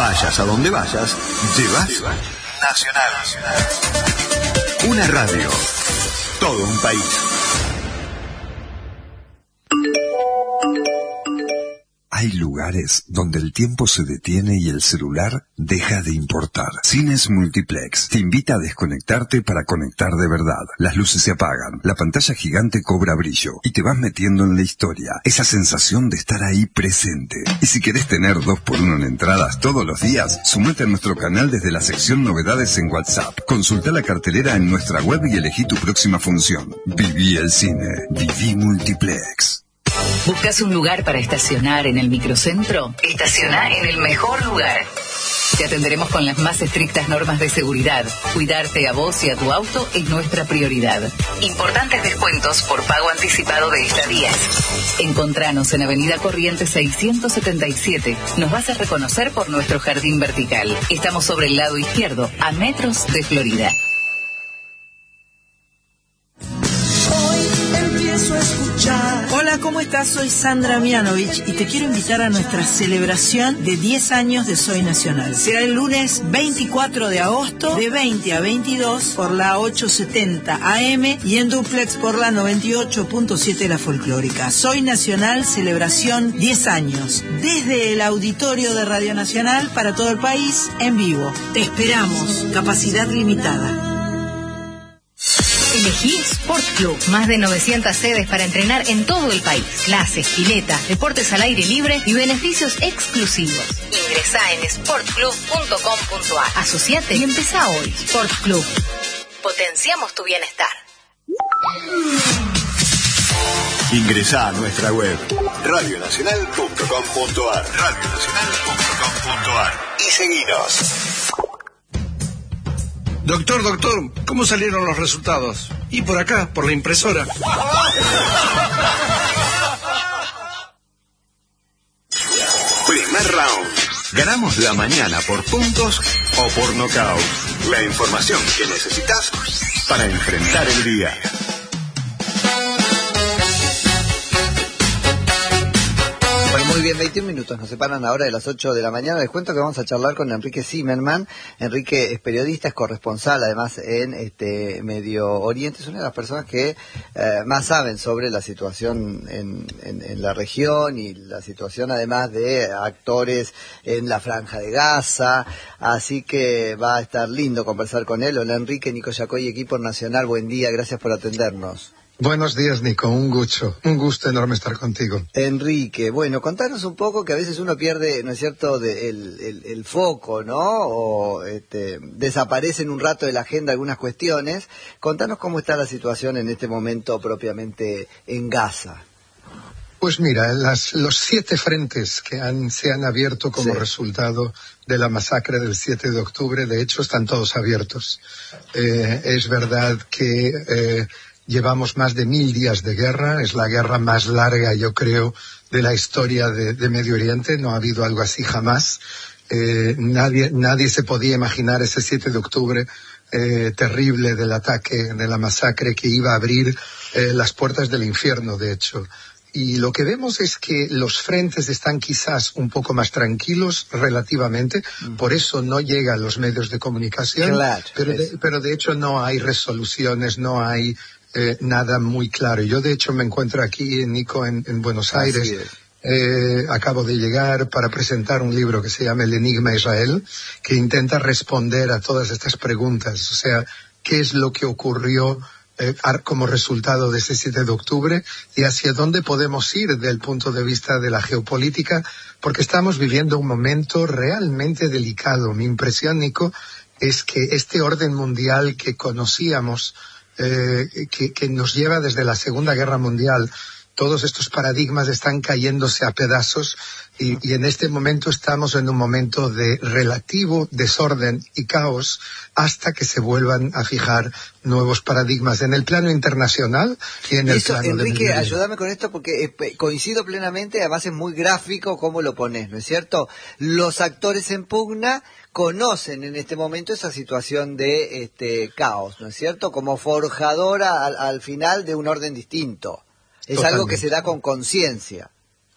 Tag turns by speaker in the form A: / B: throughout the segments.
A: Vayas a donde vayas, llevas Nacional. Una radio, todo un país.
B: Hay lugares donde el tiempo se detiene y el celular deja de importar. Cines Multiplex te invita a desconectarte para conectar de verdad. Las luces se apagan, la pantalla gigante cobra brillo y te vas metiendo en la historia. Esa sensación de estar ahí presente. Y si querés tener 2x1 en entradas todos los días, sumate a nuestro canal desde la sección Novedades en WhatsApp. Consulta la cartelera en nuestra web y elegí tu próxima función. Viví el cine. Viví Multiplex.
C: ¿Buscas un lugar para estacionar en el microcentro? Estaciona en el mejor lugar. Te atenderemos con las más estrictas normas de seguridad. Cuidarte a vos y a tu auto es nuestra prioridad. Importantes descuentos por pago anticipado de estadías. Encontranos en Avenida Corrientes 677. Nos vas a reconocer por nuestro jardín vertical. Estamos sobre el lado izquierdo, a metros de Florida.
D: Hola, ¿cómo estás? Soy Sandra Mianovich y te quiero invitar a nuestra celebración de 10 años de Soy Nacional. Será el lunes 24 de agosto de 20 a 22 por la 870 AM y en duplex por la 98.7 La Folclórica. Soy Nacional, celebración 10 años. Desde el auditorio de Radio Nacional para todo el país, en vivo. Te esperamos. Capacidad limitada.
E: Elegí Sport Club. Más de 900 sedes para entrenar en todo el país. Clases, piletas, deportes al aire libre y beneficios exclusivos. Ingresá en sportclub.com.ar. Asociate y empezá hoy. Sport Club. Potenciamos tu bienestar.
A: Ingresá a nuestra web radionacional.com.ar y seguinos.
F: Doctor, ¿cómo salieron los resultados? Y por acá, por la impresora.
A: Primer round. Ganamos la mañana por puntos o por nocaut. La información que necesitas para enfrentar el día.
G: Bueno, muy bien, 21 minutos nos separan ahora de las 8 de la mañana. Les cuento que vamos a charlar con Enrique Zimmerman. Enrique es periodista, es corresponsal además en Medio Oriente. Es una de las personas que más saben sobre la situación en la región y la situación además de actores en la Franja de Gaza. Así que va a estar lindo conversar con él. Hola Enrique, Nico Yacoy, equipo nacional, buen día, gracias por atendernos.
H: Buenos días, Nico. Un gusto enorme estar contigo.
G: Enrique, bueno, contanos un poco que a veces uno pierde, ¿no es cierto?, el foco, ¿no? O desaparecen un rato de la agenda algunas cuestiones. Contanos cómo está la situación en este momento propiamente en Gaza.
H: Pues mira, los 7 frentes que se han abierto como resultado de la masacre del 7 de octubre, de hecho, están todos abiertos. Es verdad que llevamos más de 1000 días de guerra, es la guerra más larga, yo creo, de la historia de Medio Oriente, no ha habido algo así jamás. Nadie se podía imaginar ese 7 de octubre terrible del ataque, de la masacre que iba a abrir las puertas del infierno, de hecho. Y lo que vemos es que los frentes están quizás un poco más tranquilos relativamente, por eso no llegan a los medios de comunicación, claro, pero de hecho no hay resoluciones, no hay nada muy claro. Yo de hecho me encuentro aquí, Nico, en Buenos Aires. Acabo de llegar para presentar un libro que se llama El Enigma Israel, que intenta responder a todas estas preguntas. O sea, ¿qué es lo que ocurrió como resultado de ese 7 de octubre y hacia dónde podemos ir desde el punto de vista de la geopolítica? Porque estamos viviendo un momento realmente delicado. Mi impresión, Nico, es que este orden mundial que conocíamos, que nos lleva desde la Segunda Guerra Mundial, todos estos paradigmas están cayéndose a pedazos y en este momento estamos en un momento de relativo desorden y caos hasta que se vuelvan a fijar nuevos paradigmas en el plano internacional y en el plano
G: Enrique,
H: de
G: ayúdame con esto porque coincido plenamente, además es muy gráfico cómo lo pones, ¿no es cierto? Los actores en pugna conocen en este momento esa situación de caos, ¿no es cierto? Como forjadora al final de un orden distinto. Es Totalmente. Algo que se da con conciencia.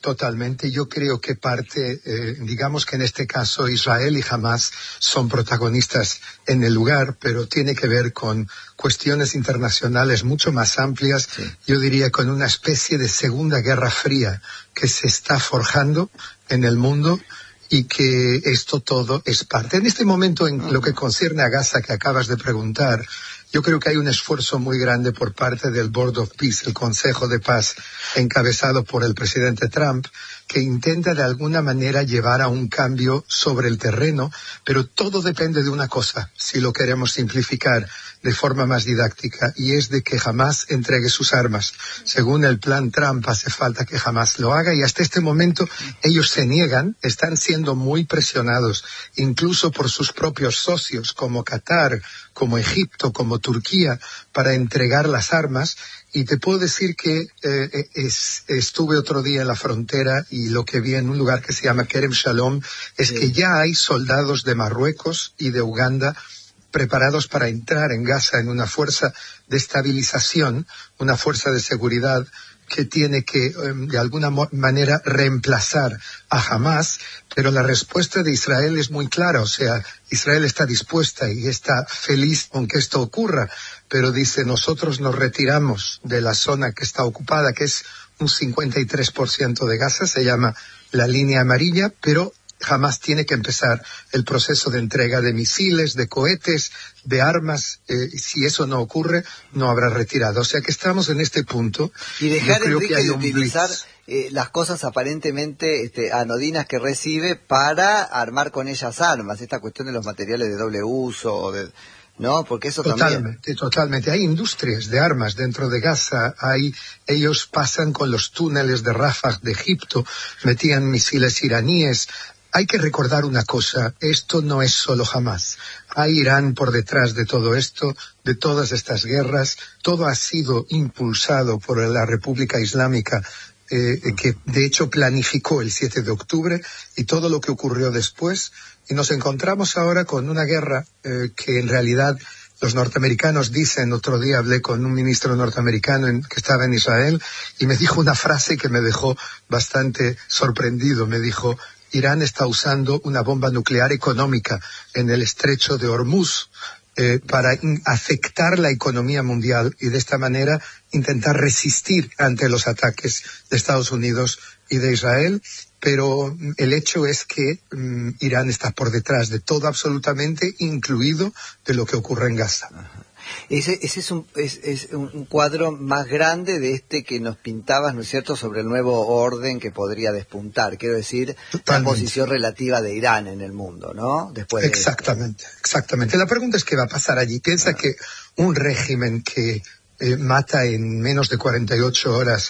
H: Totalmente. Yo creo que digamos que en este caso Israel y Hamás son protagonistas en el lugar, pero tiene que ver con cuestiones internacionales mucho más amplias. Sí. Yo diría con una especie de segunda guerra fría que se está forjando en el mundo y que esto todo es parte. En este momento, en lo que concierne a Gaza, que acabas de preguntar, yo creo que hay un esfuerzo muy grande por parte del Board of Peace, el Consejo de Paz, encabezado por el presidente Trump, que intenta de alguna manera llevar a un cambio sobre el terreno, pero todo depende de una cosa, si lo queremos simplificar de forma más didáctica, y es de que Hamás entregue sus armas. Según el plan Trump, hace falta que Hamás lo haga, y hasta este momento ellos se niegan, están siendo muy presionados, incluso por sus propios socios, como Qatar, como Egipto, como Turquía, para entregar las armas. Y te puedo decir que estuve otro día en la frontera y lo que vi en un lugar que se llama Kerem Shalom es que ya hay soldados de Marruecos y de Uganda preparados para entrar en Gaza en una fuerza de estabilización, una fuerza de seguridad que tiene que, de alguna manera, reemplazar a Hamás, pero la respuesta de Israel es muy clara, o sea, Israel está dispuesta y está feliz con que esto ocurra, pero dice, nosotros nos retiramos de la zona que está ocupada, que es un 53% de Gaza, se llama la línea amarilla, pero Hamás tiene que empezar el proceso de entrega de misiles, de cohetes, de armas. Si eso no ocurre, no habrá retirada. O sea que estamos en este punto.
G: Y dejar, Enrique, de utilizar las cosas aparentemente anodinas que recibe para armar con ellas armas. Esta cuestión de los materiales de doble uso, ¿no? Porque eso
H: Totalmente. Hay industrias de armas dentro de Gaza. Ellos pasan con los túneles de Rafah de Egipto, metían misiles iraníes. Hay que recordar una cosa, esto no es solo Hamás. Hay Irán por detrás de todo esto, de todas estas guerras. Todo ha sido impulsado por la República Islámica, que de hecho planificó el 7 de octubre y todo lo que ocurrió después. Y nos encontramos ahora con una guerra que en realidad los norteamericanos dicen, otro día hablé con un ministro norteamericano que estaba en Israel y me dijo una frase que me dejó bastante sorprendido. Me dijo, Irán está usando una bomba nuclear económica en el estrecho de Hormuz para afectar la economía mundial y de esta manera intentar resistir ante los ataques de Estados Unidos y de Israel. Pero el hecho es que Irán está por detrás de todo absolutamente, incluido de lo que ocurre en Gaza.
G: Ajá. Ese es un cuadro más grande de este que nos pintabas, ¿no es cierto?, sobre el nuevo orden que podría despuntar. Quiero decir, la posición relativa de Irán en el mundo, ¿no? Después de
H: Exactamente. La pregunta es qué va a pasar allí. Piensa que un régimen que mata en menos de 48 horas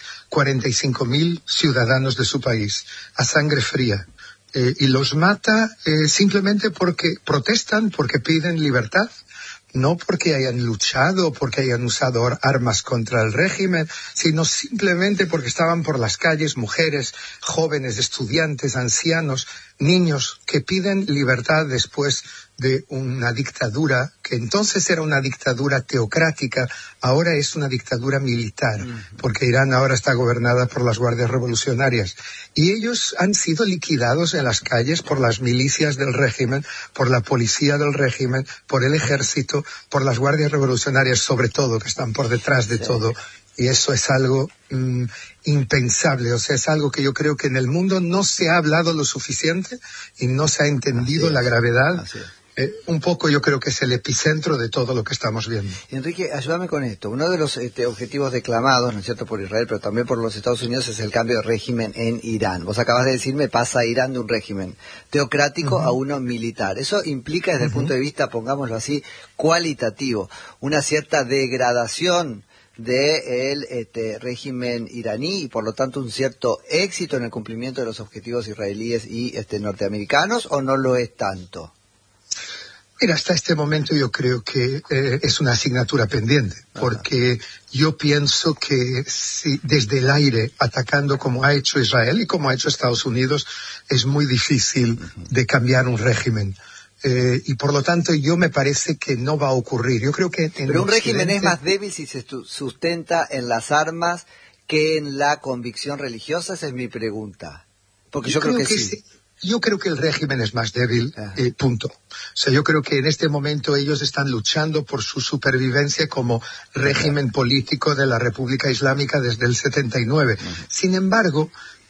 H: 45.000 ciudadanos de su país a sangre fría, y los mata simplemente porque protestan, porque piden libertad, no porque hayan luchado, porque hayan usado armas contra el régimen, sino simplemente porque estaban por las calles mujeres, jóvenes, estudiantes, ancianos, niños que piden libertad después de una dictadura que entonces era una dictadura teocrática, ahora es una dictadura militar, porque Irán ahora está gobernada por las guardias revolucionarias. Y ellos han sido liquidados en las calles por las milicias del régimen, por la policía del régimen, por el ejército, por las guardias revolucionarias sobre todo, que están por detrás de todo. Y eso es algo impensable, o sea, es algo que yo creo que en el mundo no se ha hablado lo suficiente y no se ha entendido la gravedad. Un poco yo creo que es el epicentro de todo lo que estamos viendo.
G: Enrique, ayúdame con esto. Uno de los objetivos declamados, ¿no es cierto?, por Israel, pero también por los Estados Unidos, es el cambio de régimen en Irán. Vos acabas de decirme, pasa a Irán de un régimen teocrático a uno militar. Eso implica, desde el punto de vista, pongámoslo así, cualitativo, una cierta degradación del régimen iraní y por lo tanto un cierto éxito en el cumplimiento de los objetivos israelíes y norteamericanos, ¿o no lo es tanto?
H: Mira, hasta este momento yo creo que es una asignatura pendiente, porque yo pienso que si desde el aire, atacando como ha hecho Israel y como ha hecho Estados Unidos, es muy difícil de cambiar un régimen. Y por lo tanto yo me parece que no va a ocurrir. Yo creo que
G: pero un régimen es más débil si se sustenta en las armas que en la convicción religiosa? Esa es mi pregunta. Porque yo creo que sí.
H: Yo creo que el régimen es más débil, punto. O sea, yo creo que en este momento ellos están luchando por su supervivencia como régimen político de la República Islámica desde el 79. Sin embargo,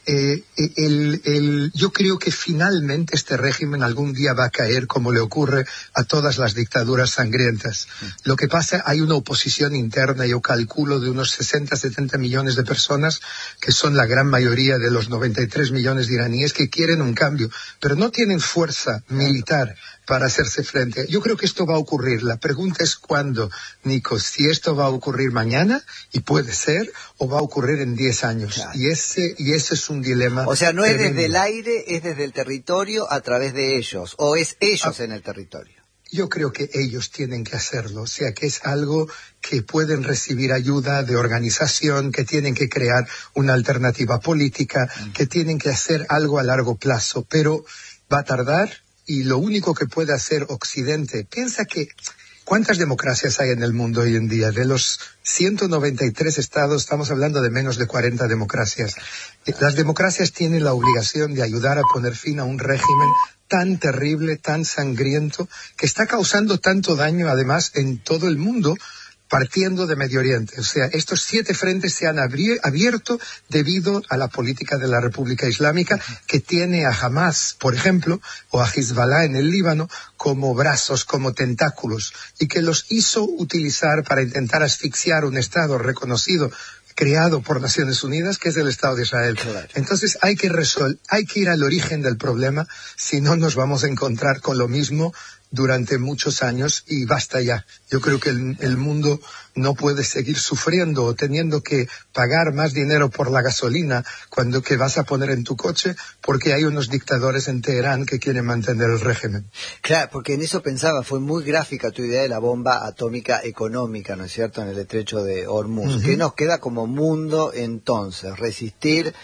H: yo creo que finalmente este régimen algún día va a caer, como le ocurre a todas las dictaduras sangrientas. Lo que pasa, hay una oposición interna, yo calculo, de unos 60-70 millones de personas, que son la gran mayoría de los 93 millones de iraníes, que quieren un cambio, pero no tienen fuerza militar para hacerse frente. Yo creo que esto va a ocurrir. La pregunta es cuándo, Nico, si esto va a ocurrir mañana, y puede ser, o va a ocurrir en 10 años. Claro. Y ese es un dilema.
G: O sea, no es
H: tremendo.
G: desde el aire, es desde el territorio a través de ellos, o es ellos en el territorio.
H: Yo creo que ellos tienen que hacerlo, o sea, que es algo que pueden recibir ayuda de organización, que tienen que crear una alternativa política, que tienen que hacer algo a largo plazo, pero va a tardar. Y lo único que puede hacer Occidente, piensa que ¿cuántas democracias hay en el mundo hoy en día? De los 193 estados, estamos hablando de menos de 40 democracias. Las democracias tienen la obligación de ayudar a poner fin a un régimen tan terrible, tan sangriento, que está causando tanto daño, además, en todo el mundo, partiendo de Medio Oriente. O sea, estos 7 frentes se han abierto debido a la política de la República Islámica, que tiene a Hamas, por ejemplo, o a Hezbollah en el Líbano, como brazos, como tentáculos, y que los hizo utilizar para intentar asfixiar un Estado reconocido, creado por Naciones Unidas, que es el Estado de Israel. Claro. Entonces hay que ir al origen del problema, si no nos vamos a encontrar con lo mismo durante muchos años, y basta ya. Yo creo que el mundo no puede seguir sufriendo o teniendo que pagar más dinero por la gasolina que vas a poner en tu coche, porque hay unos dictadores en Teherán que quieren mantener el régimen.
G: Claro, porque en eso pensaba, fue muy gráfica tu idea de la bomba atómica económica, ¿no es cierto?, en el estrecho de Hormuz. ¿Qué nos queda como mundo entonces? ¿Resistir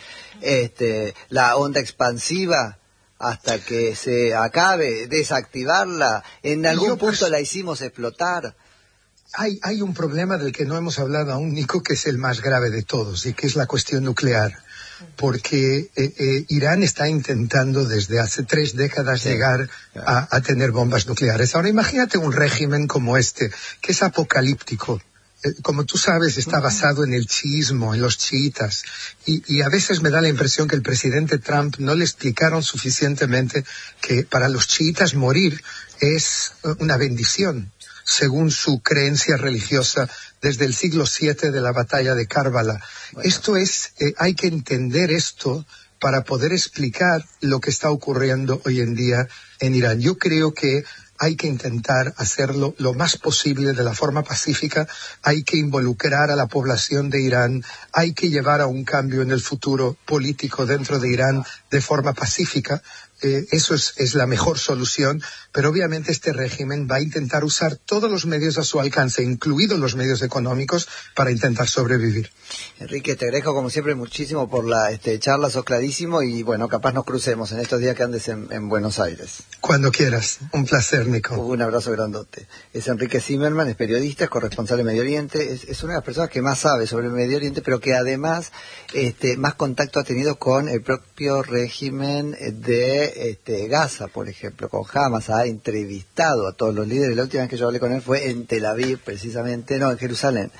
G: la onda expansiva hasta que se acabe, desactivarla? ¿En algún punto la hicimos explotar?
H: Hay un problema del que no hemos hablado aún, Nico, que es el más grave de todos, y que es la cuestión nuclear. Porque Irán está intentando desde hace 3 décadas llegar a tener bombas nucleares. Ahora imagínate un régimen como este, que es apocalíptico. Como tú sabes, está basado en el chiismo, en los chiitas, y a veces me da la impresión que el presidente Trump no le explicaron suficientemente que para los chiitas morir es una bendición, según su creencia religiosa desde el siglo VII de la batalla de Karbala. Bueno. Esto es, hay que entender esto para poder explicar lo que está ocurriendo hoy en día en Irán. Yo creo que hay que intentar hacerlo lo más posible de la forma pacífica, hay que involucrar a la población de Irán, hay que llevar a un cambio en el futuro político dentro de Irán de forma pacífica. Eso es la mejor solución, pero obviamente este régimen va a intentar usar todos los medios a su alcance, incluidos los medios económicos, para intentar sobrevivir.
G: Enrique, te agradezco como siempre muchísimo por la charla, sos clarísimo, y bueno, capaz nos crucemos en estos días que andes en Buenos Aires.
H: Cuando quieras, un placer, Nico.
G: Un abrazo grandote. Es Enrique Zimmerman, es periodista, es corresponsal de Medio Oriente, es una de las personas que más sabe sobre el Medio Oriente, pero que además más contacto ha tenido con el propio régimen de Gaza, por ejemplo, con Hamas. Ha entrevistado a todos los líderes. La última vez que yo hablé con él fue en Tel Aviv, precisamente, no, en Jerusalén,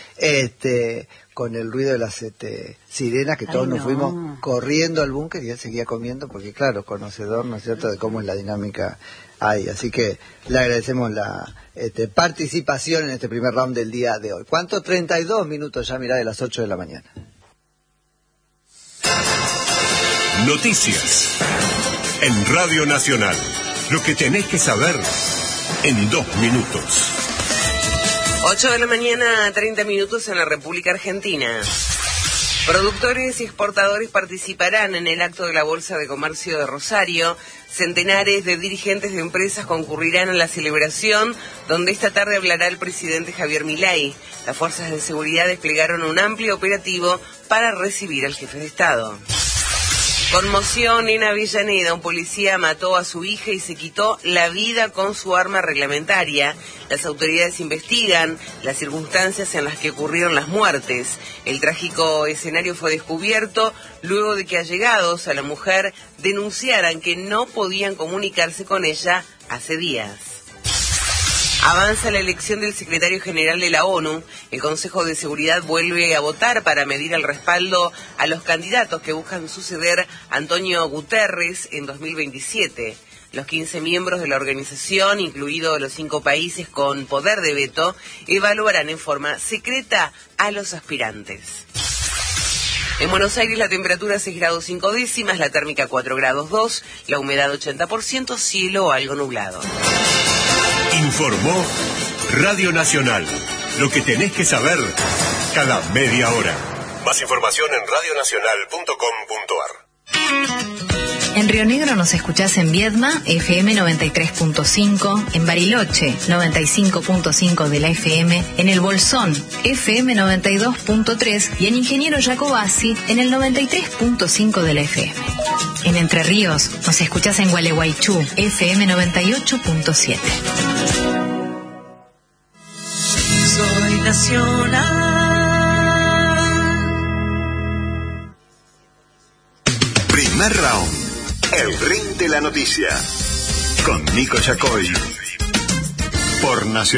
G: con el ruido de las sirenas, que todos nos fuimos corriendo al búnker, y él seguía comiendo, porque claro, conocedor, ¿no es cierto?, de cómo es la dinámica ahí. Así que le agradecemos la participación en este primer round del día de hoy. ¿Cuánto? 32 minutos ya, mirá, de las 8 de la mañana.
A: Noticias en Radio Nacional. Lo que tenés que saber en 2 minutos.
I: 8 de la mañana, 30 minutos en la República Argentina. Productores y exportadores participarán en el acto de la Bolsa de Comercio de Rosario. Centenares de dirigentes de empresas concurrirán a la celebración, donde esta tarde hablará el presidente Javier Milei. Las fuerzas de seguridad desplegaron un amplio operativo para recibir al jefe de Estado. Conmoción en Avellaneda. Un policía mató a su hija y se quitó la vida con su arma reglamentaria. Las autoridades investigan las circunstancias en las que ocurrieron las muertes. El trágico escenario fue descubierto luego de que allegados a la mujer denunciaran que no podían comunicarse con ella hace días. Avanza la elección del secretario general de la ONU. El Consejo de Seguridad vuelve a votar para medir el respaldo a los candidatos que buscan suceder a Antonio Guterres en 2027. Los 15 miembros de la organización, incluidos los 5 países con poder de veto, evaluarán en forma secreta a los aspirantes. En Buenos Aires la temperatura 6 grados 5 décimas, la térmica 4 grados 2, la humedad 80%, cielo algo nublado.
A: Informó Radio Nacional. Lo que tenés que saber cada media hora. Más información en radionacional.com.ar.
E: En Río Negro nos escuchás en Viedma, FM 93.5, en Bariloche, 95.5 de la FM, en El Bolsón, FM 92.3 y en Ingeniero Jacobasi, en el 93.5 de la FM. En Entre Ríos nos escuchás en Gualeguaychú, FM 98.7.
D: Soy nacional.
A: Primer round. El ring de la noticia. Con Nico Yacoy. Por Nacional.